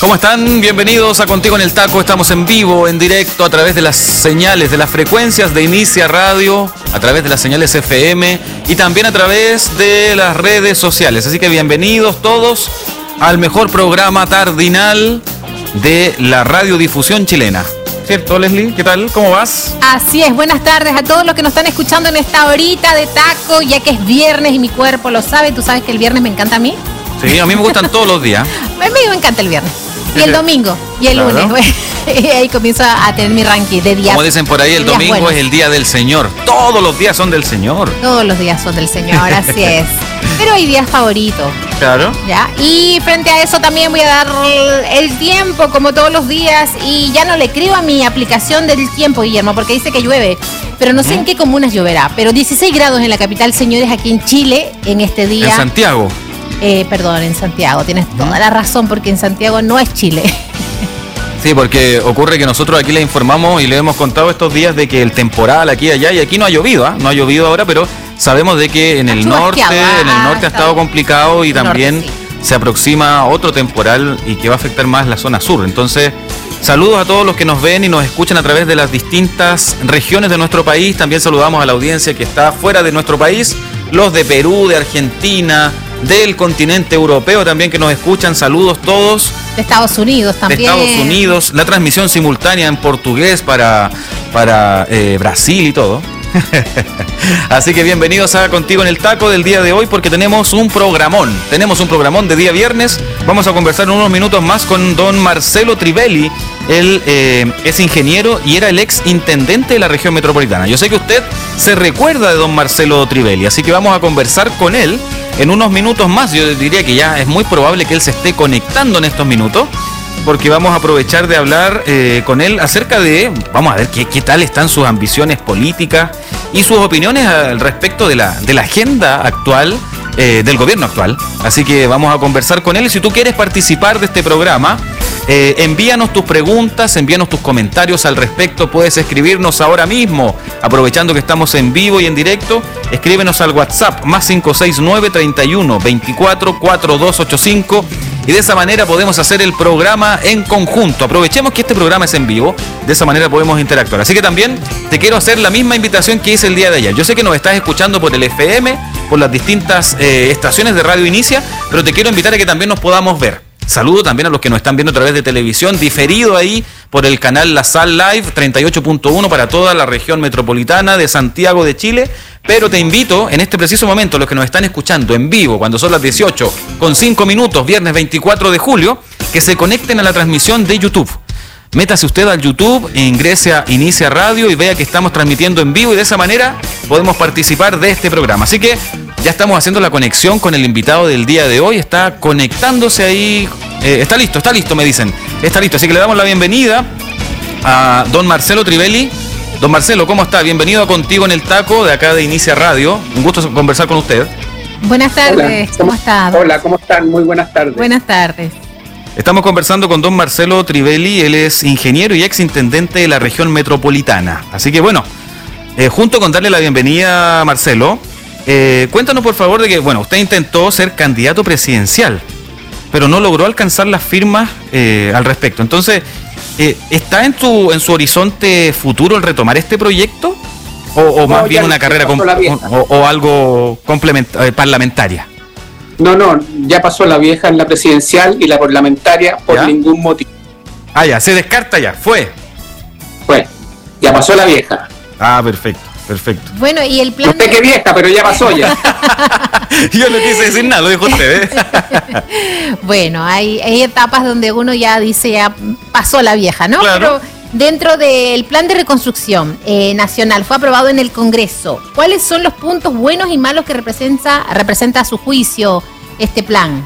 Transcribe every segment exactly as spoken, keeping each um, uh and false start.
¿Cómo están? Bienvenidos a Contigo en el Taco. Estamos en vivo, en directo, a través de las señales, de las frecuencias de Inicia Radio, a través de las señales F M y también a través de las redes sociales. Así que bienvenidos todos al mejor programa tardinal de la radiodifusión chilena. ¿Cierto, Leslie? ¿Qué tal? ¿Cómo vas? Así es, buenas tardes a todos los que nos están escuchando en esta horita de taco, ya que es viernes y mi cuerpo lo sabe. ¿Tú sabes que el viernes me encanta a mí? Sí, a mí me gustan todos los días. A mí me encanta el viernes. Y el domingo, y el claro. lunes. Y ahí comienzo a tener mi ranking de días. Como dicen por ahí, el domingo buenos. Es el día del Señor. Todos los días son del Señor. Todos los días son del Señor, así es. Pero hay días favoritos. Claro. ¿Ya? Y frente a eso también voy a dar el tiempo, como todos los días. Y ya no le creo a mi aplicación del tiempo, Guillermo, porque dice que llueve. Pero no sé ¿Mm? en qué comunas lloverá. Pero dieciséis grados en la capital, señores, aquí en Chile, en este día. En Santiago. Eh, perdón, en Santiago, tienes toda la razón, porque en Santiago no es Chile. Sí, porque ocurre que nosotros aquí le informamos y le hemos contado estos días de que el temporal aquí y allá, y aquí no ha llovido, ¿eh? No ha llovido ahora, pero sabemos de que en el norte, en el norte ha estado complicado y también norte, sí. se aproxima otro temporal y que va a afectar más la zona sur. Entonces, saludos a todos los que nos ven y nos escuchan a través de las distintas regiones de nuestro país. También saludamos a la audiencia que está fuera de nuestro país, los de Perú, de Argentina, del continente europeo también que nos escuchan, saludos todos. De Estados Unidos también. De Estados Unidos, la transmisión simultánea en portugués para, para eh, Brasil y todo. Así que bienvenidos a Contigo en el Taco del día de hoy, porque tenemos un programón, tenemos un programón de día viernes. Vamos a conversar en unos minutos más con don Marcelo Trivelli. Él eh, es ingeniero y era el ex intendente de la región metropolitana. Yo sé que usted se recuerda de don Marcelo Trivelli, así que vamos a conversar con él en unos minutos más. Yo diría que ya es muy probable que él se esté conectando en estos minutos, porque vamos a aprovechar de hablar eh, con él acerca de, vamos a ver qué, qué tal están sus ambiciones políticas y sus opiniones al respecto de la, de la agenda actual, eh, del gobierno actual. Así que vamos a conversar con él. Y si tú quieres participar de este programa, eh, envíanos tus preguntas, envíanos tus comentarios al respecto. Puedes escribirnos ahora mismo, aprovechando que estamos en vivo y en directo. Escríbenos al WhatsApp más cinco seis nueve, treinta y uno, veinticuatro, cuarenta y dos ochenta y cinco. Y de esa manera podemos hacer el programa en conjunto. Aprovechemos que este programa es en vivo, de esa manera podemos interactuar. Así que también te quiero hacer la misma invitación que hice el día de ayer. Yo sé que nos estás escuchando por el F M, por las distintas eh, estaciones de Radio Inicia, pero te quiero invitar a que también nos podamos ver. Saludo también a los que nos están viendo a través de televisión, diferido ahí por el canal La Sal Live treinta y ocho punto uno para toda la región metropolitana de Santiago de Chile. Pero te invito en este preciso momento, los que nos están escuchando en vivo, cuando son las dieciocho con cinco minutos, viernes veinticuatro de julio, que se conecten a la transmisión de YouTube. Métase usted al YouTube, ingrese a Inicia Radio y vea que estamos transmitiendo en vivo, y de esa manera podemos participar de este programa. Así que ya estamos haciendo la conexión con el invitado del día de hoy. Está conectándose ahí. Eh, está listo, está listo, me dicen. Está listo. Así que le damos la bienvenida a don Marcelo Trivelli. Don Marcelo, ¿cómo está? Bienvenido a Contigo en el Taco, de acá de Inicia Radio. Un gusto conversar con usted. Buenas tardes, Hola, ¿cómo está? Hola, ¿cómo están? Muy buenas tardes. Buenas tardes. Estamos conversando con don Marcelo Trivelli. Él es ingeniero y ex intendente de la región metropolitana. Así que bueno, eh, junto con darle la bienvenida a Marcelo, eh, cuéntanos por favor de que, bueno, usted intentó ser candidato presidencial, pero no logró alcanzar las firmas eh, al respecto. Entonces, eh, ¿está en su, en su horizonte futuro el retomar este proyecto? ¿O, o no, más bien una carrera com- o, o algo complement- eh, parlamentaria? No, no, ya pasó la vieja en la presidencial y la parlamentaria por ¿Ya? ningún motivo. Ah, ya, se descarta ya, fue. Fue, ya pasó la vieja. Ah, perfecto, perfecto. Bueno, y el plan... No sé qué vieja, pero ya pasó ya. Yo no quise decir nada, lo dijo usted, ¿eh? Bueno, hay, hay etapas donde uno ya dice, ya pasó la vieja, ¿no? Claro. Pero dentro del plan de reconstrucción eh, nacional, fue aprobado en el Congreso. ¿Cuáles son los puntos buenos y malos que representa, representa a su juicio este plan?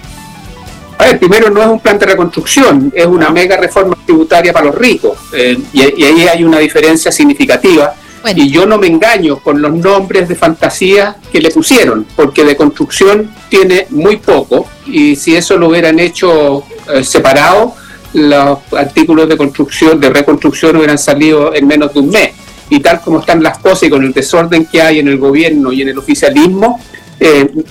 A ver, primero, no es un plan de reconstrucción, es una mega reforma tributaria para los ricos, eh, y, y ahí hay una diferencia significativa. Bueno. Y yo no me engaño con los nombres de fantasía que le pusieron, porque de construcción tiene muy poco, y si eso lo hubieran hecho eh, separado, los artículos de construcción, de reconstrucción hubieran salido en menos de un mes. Y tal como están las cosas y con el desorden que hay en el gobierno y en el oficialismo, eh,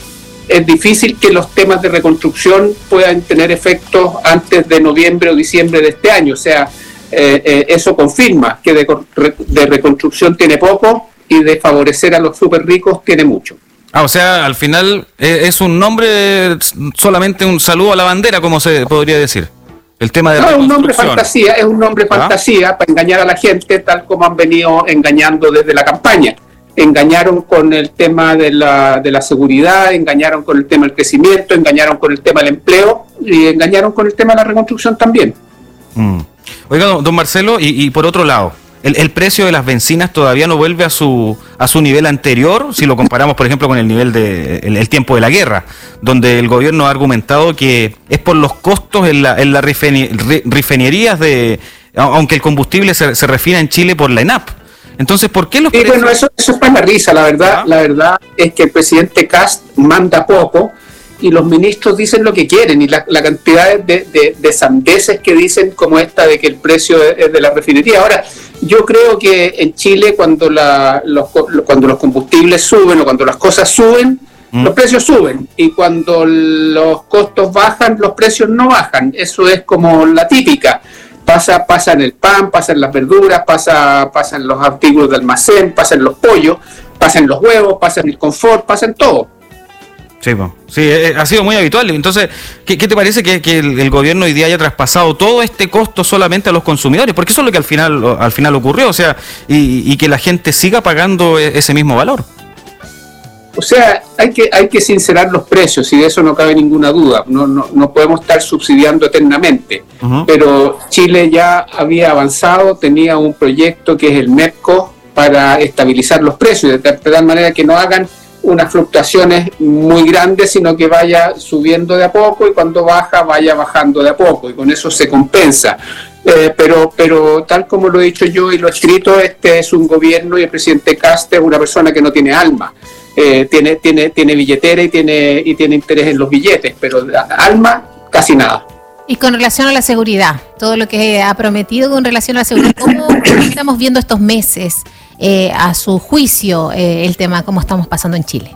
es difícil que los temas de reconstrucción puedan tener efectos antes de noviembre o diciembre de este año. O sea, eh, eh, eso confirma que de, de reconstrucción tiene poco y de favorecer a los súper ricos tiene mucho. Ah, o sea, al final es un nombre, solamente un saludo a la bandera, como se podría decir. El tema de no, es un nombre fantasía, es un nombre ¿Ah? fantasía para engañar a la gente, tal como han venido engañando desde la campaña. Engañaron con el tema de la, de la seguridad, engañaron con el tema del crecimiento, engañaron con el tema del empleo y engañaron con el tema de la reconstrucción también. Mm. Oiga, don, don Marcelo, y, y por otro lado, El, el precio de las bencinas todavía no vuelve a su a su nivel anterior, si lo comparamos, por ejemplo, con el nivel de el, el tiempo de la guerra, donde el gobierno ha argumentado que es por los costos en la en las refinerías de, aunque el combustible se, se refina en Chile por la ENAP. Entonces, ¿por qué los sí, precios? Bueno, eso, eso es para la risa, la verdad, ¿Ah? la verdad es que el presidente Kast manda poco y los ministros dicen lo que quieren, y la, la cantidad de, de, de sandeces que dicen como esta de que el precio es de la refinería. Ahora, yo creo que en Chile cuando, la, los, cuando los combustibles suben o cuando las cosas suben, mm. los precios suben, y cuando los costos bajan, los precios no bajan. Eso es como la típica. Pasa, pasa en el pan, pasa en las verduras, pasa, pasa en los artículos de almacén, pasa en los pollos, pasa en los huevos, pasa en el confort, pasa en todo. Sí, sí, ha sido muy habitual. Entonces, ¿qué, qué te parece que, que el, el gobierno hoy día haya traspasado todo este costo solamente a los consumidores? Porque eso es lo que al final al final ocurrió, o sea, y, y que la gente siga pagando ese mismo valor. O sea, hay que hay que sincerar los precios, y de eso no cabe ninguna duda. No, no, no podemos estar subsidiando eternamente. Uh-huh. Pero Chile ya había avanzado, tenía un proyecto que es el MEPCO para estabilizar los precios, de tal, de tal manera que no hagan unas fluctuaciones muy grandes, sino que vaya subiendo de a poco, y cuando baja vaya bajando de a poco, y con eso se compensa. Eh, pero pero tal como lo he dicho yo y lo he escrito, este es un gobierno, y el presidente Kast es una persona que no tiene alma. Eh, tiene tiene tiene billetera y tiene y tiene interés en los billetes, pero alma casi nada. Y con relación a la seguridad, todo lo que ha prometido con relación a la seguridad, ¿cómo estamos viendo estos meses? Eh, a su juicio, eh, el tema, cómo estamos pasando en Chile.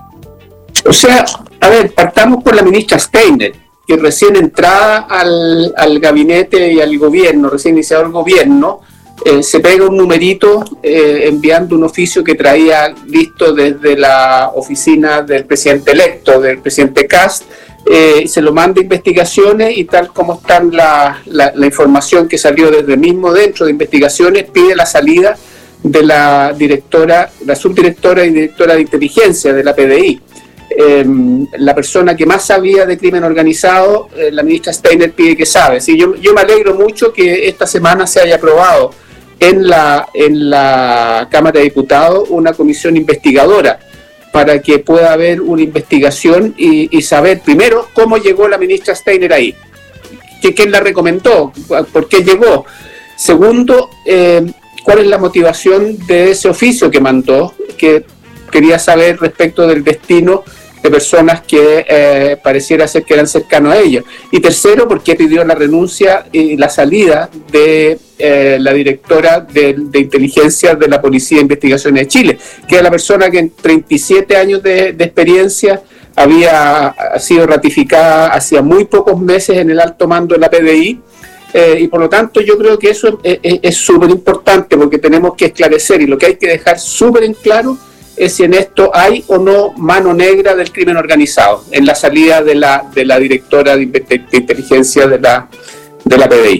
O sea, a ver, partamos por la ministra Steiner, que recién entrada al, al gabinete y al gobierno, recién iniciado el gobierno, eh, se pega un numerito eh, enviando un oficio que traía listo desde la oficina del presidente electo, del presidente Kast, eh, se lo manda a investigaciones, y tal como está la, la, la información que salió desde mismo dentro de investigaciones, pide la salida de la directora, la subdirectora y directora de inteligencia de la P D I. Eh, la persona que más sabía de crimen organizado, eh, la ministra Steiner pide que sabe. Sí, yo, yo me alegro mucho que esta semana se haya aprobado en la, en la Cámara de Diputados una comisión investigadora para que pueda haber una investigación y, y saber primero cómo llegó la ministra Steiner ahí, que, quién la recomendó, por qué llegó. Segundo, eh, cuál es la motivación de ese oficio que mandó, que quería saber respecto del destino de personas que eh, pareciera ser que eran cercanos a ella. Y tercero, por qué pidió la renuncia y la salida de eh, la directora de, de inteligencia de la Policía de Investigaciones de Chile, que era la persona que en treinta y siete años de, de experiencia había sido ratificada hacía muy pocos meses en el alto mando de la P D I. Eh, y por lo tanto yo creo que eso es súper importante, porque tenemos que esclarecer, y lo que hay que dejar súper en claro es si en esto hay o no mano negra del crimen organizado en la salida de la de la directora de, de, de inteligencia de la de la P D I.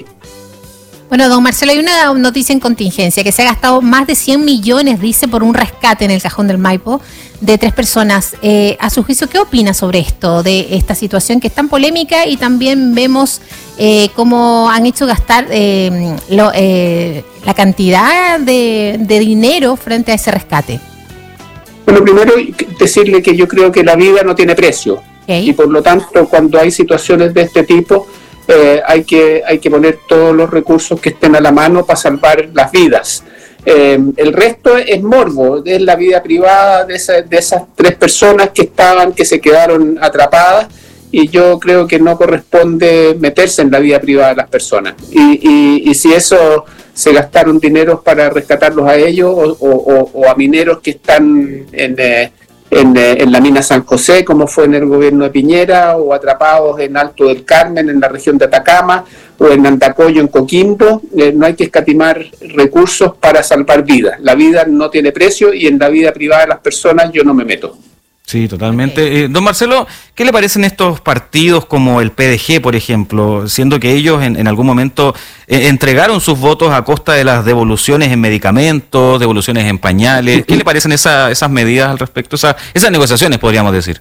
Bueno, don Marcelo, hay una noticia en contingencia, que se ha gastado más de cien millones, dice, por un rescate en el Cajón del Maipo de tres personas. Eh, a su juicio, ¿qué opina sobre esto, de esta situación que es tan polémica? Y también vemos eh, cómo han hecho gastar eh, lo, eh, la cantidad de, de dinero frente a ese rescate. Bueno, primero decirle que yo creo que la vida no tiene precio. Okay. Y por lo tanto, cuando hay situaciones de este tipo, Eh, hay que hay que poner todos los recursos que estén a la mano para salvar las vidas. Eh, el resto es morbo, es la vida privada de, esa, de esas tres personas que estaban, que se quedaron atrapadas, y yo creo que no corresponde meterse en la vida privada de las personas. Y, y, y si eso se gastaron dinero para rescatarlos a ellos o, o, o a mineros que están en, eh, en, eh, en la mina San José, como fue en el gobierno de Piñera, o atrapados en Alto del Carmen, en la región de Atacama, o en Andacollo, en Coquimbo. Eh, no hay que escatimar recursos para salvar vidas. La vida no tiene precio y en la vida privada de las personas yo no me meto. Sí, totalmente. Okay. Eh, don Marcelo, ¿qué le parecen estos partidos como el P D G, por ejemplo, siendo que ellos en, en algún momento eh, entregaron sus votos a costa de las devoluciones en medicamentos, devoluciones en pañales? ¿Qué le parecen esa, esas medidas al respecto, esa, esas negociaciones, podríamos decir?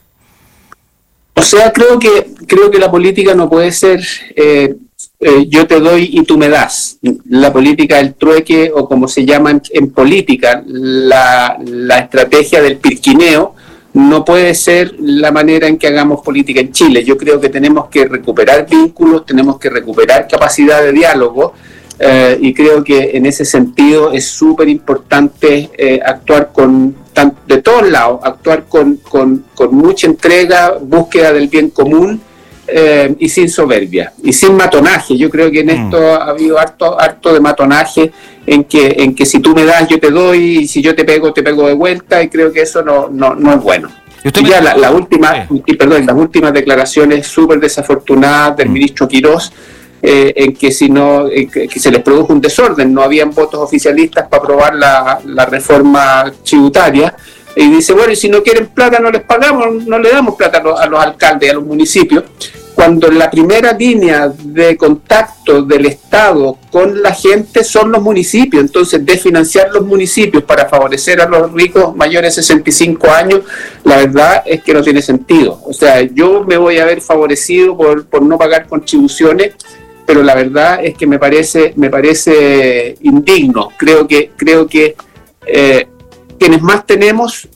O sea, creo que creo que la política no puede ser eh, eh, yo te doy y tú me das. La política del trueque, o como se llama en, en política, la, la estrategia del pirquineo, no puede ser la manera en que hagamos política en Chile. Yo creo que tenemos que recuperar vínculos, tenemos que recuperar capacidad de diálogo, eh, y creo que en ese sentido es súper importante eh, actuar con tan, de todos lados, actuar con, con, con mucha entrega, búsqueda del bien común, eh, y sin soberbia, y sin matonaje. Yo creo que en esto mm. ha habido harto, harto de matonaje, en que en que si tú me das yo te doy, y si yo te pego te pego de vuelta, y creo que eso no no, no es bueno. Y, y ya la, la última, sí. y perdón, las últimas declaraciones súper desafortunadas del mm. ministro Quirós, eh, en que si no eh, que, que se les produjo un desorden, no habían votos oficialistas para aprobar la, la reforma tributaria, y dice, bueno, y si no quieren plata no les pagamos, no le damos plata a los, a los alcaldes, a los municipios, cuando la primera línea de contacto del Estado con la gente son los municipios. Entonces, desfinanciar los municipios para favorecer a los ricos mayores de sesenta y cinco años, la verdad es que no tiene sentido. O sea, yo me voy a ver favorecido por, por no pagar contribuciones, pero la verdad es que me parece me parece indigno. Creo que creo que eh, quienes más tenemos,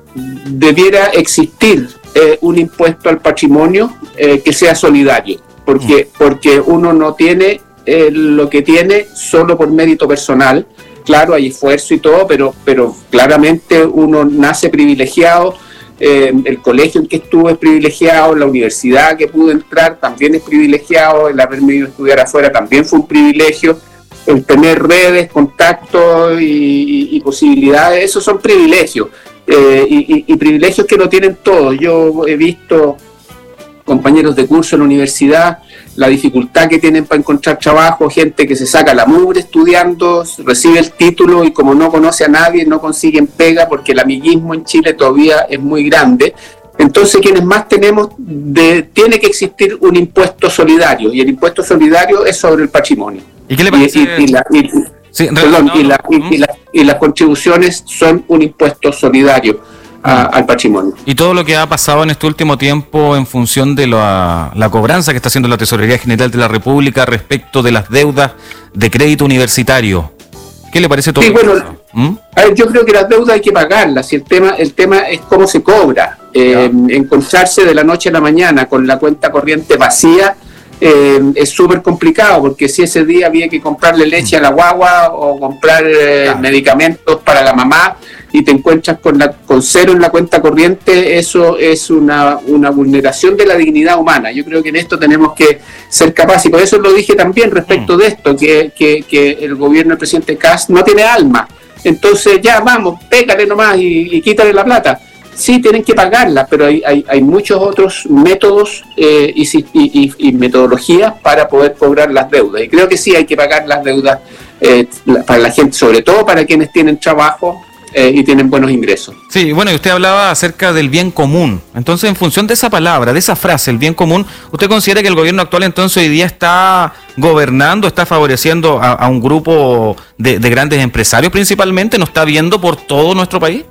debiera existir eh, un impuesto al patrimonio eh, que sea solidario, porque, porque uno no tiene eh, lo que tiene solo por mérito personal. Claro, hay esfuerzo y todo, pero, pero claramente uno nace privilegiado, eh, el colegio en que estuve es privilegiado, la universidad que pude entrar también es privilegiado, el haberme ido a estudiar afuera también fue un privilegio, el tener redes, contactos y, y, y posibilidades, esos son privilegios. Eh, y, y, y privilegios que no tienen todos. Yo he visto compañeros de curso en la universidad, la dificultad que tienen para encontrar trabajo, gente que se saca la mugre estudiando, recibe el título y como no conoce a nadie, no consiguen pega, porque el amiguismo en Chile todavía es muy grande. Entonces, quienes más tenemos, de, tiene que existir un impuesto solidario, y el impuesto solidario es sobre el patrimonio. ¿Y qué le parece? Y, y, y la, y, Sí, Perdón, no, y, la, y, y, la, y las contribuciones son un impuesto solidario a, al patrimonio. Y todo lo que ha pasado en este último tiempo en función de la, la cobranza que está haciendo la Tesorería General de la República respecto de las deudas de crédito universitario. ¿Qué le parece todo? Sí, bueno, ¿Mm? a ver, yo creo que las deudas hay que pagarlas, y el tema, el tema es cómo se cobra. Eh, encontrarse de la noche a la mañana con la cuenta corriente vacía, Eh, es súper complicado, porque si ese día había que comprarle leche a la guagua o comprar eh, claro. medicamentos para la mamá, y te encuentras con, la, con cero en la cuenta corriente, eso es una, una vulneración de la dignidad humana. Yo creo que en esto tenemos que ser capaces, y por eso lo dije también respecto de esto, que, que, que el gobierno del presidente Kast no tiene alma. Entonces ya vamos, pégale nomás y, y quítale la plata. Sí, tienen que pagarla, pero hay, hay, hay muchos otros métodos eh, y, y, y metodologías para poder cobrar las deudas. Y creo que sí hay que pagar las deudas eh, para la gente, sobre todo para quienes tienen trabajo eh, y tienen buenos ingresos. Sí, bueno, y usted hablaba acerca del bien común. Entonces, en función de esa palabra, de esa frase, el bien común, ¿usted considera que el gobierno actual entonces hoy día está gobernando, está favoreciendo a, a un grupo de, de grandes empresarios principalmente? ¿No está viendo por todo nuestro país?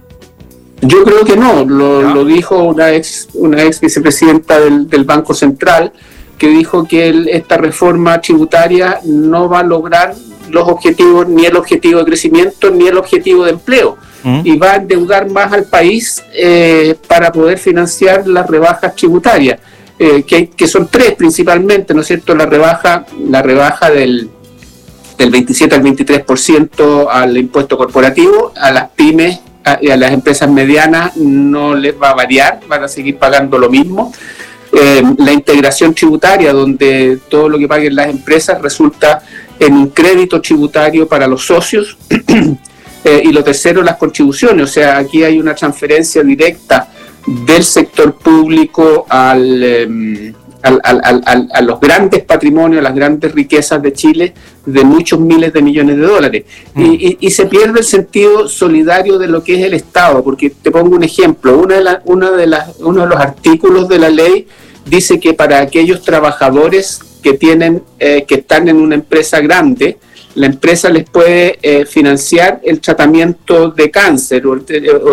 Yo creo que no, lo, lo dijo una ex una ex vicepresidenta del, del Banco Central, que dijo que el, esta reforma tributaria no va a lograr los objetivos, ni el objetivo de crecimiento, ni el objetivo de empleo, ¿Mm? y va a endeudar más al país eh, para poder financiar las rebajas tributarias, eh, que, que son tres principalmente, ¿no es cierto? La rebaja, la rebaja del, del veintisiete al veintitrés por ciento al impuesto corporativo, a las pymes y a las empresas medianas no les va a variar, van a seguir pagando lo mismo. Eh, la integración tributaria, donde todo lo que paguen las empresas resulta en un crédito tributario para los socios. eh, y lo tercero, las contribuciones, o sea, aquí hay una transferencia directa del sector público al, eh, al, al, al, a los grandes patrimonios, a las grandes riquezas de Chile, de muchos miles de millones de dólares. Mm. Y, y, y se pierde el sentido solidario de lo que es el Estado, porque te pongo un ejemplo, una de la, una de las, uno de los artículos de la ley dice que para aquellos trabajadores que tienen eh, que están en una empresa grande, la empresa les puede eh, financiar el tratamiento de cáncer o, o